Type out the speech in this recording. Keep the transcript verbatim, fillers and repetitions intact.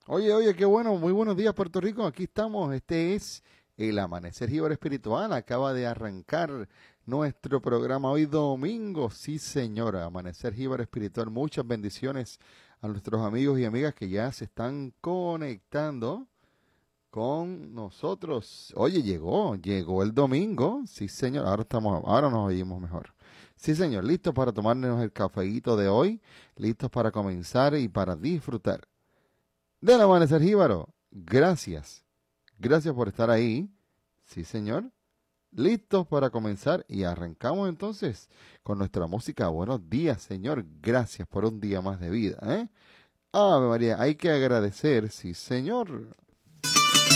Oye, oye, qué bueno, muy buenos días Puerto Rico, aquí estamos, este es el Amanecer Jíbaro Espiritual, acaba de arrancar nuestro programa hoy domingo, sí señora, Amanecer Jíbaro Espiritual, muchas bendiciones a nuestros amigos y amigas que ya se están conectando con nosotros. Oye, llegó, llegó el domingo, sí señor, ahora estamos, ahora nos oímos mejor. Sí señor, listos para tomarnos el cafeíto de hoy, listos para comenzar y para disfrutar del Amanecer Jíbaro. Gracias. Gracias por estar ahí. Sí, señor. Listos para comenzar y arrancamos entonces con nuestra música. Buenos días, Señor. Gracias por un día más de vida. ¿eh? Ave María, hay que agradecer, sí, Señor.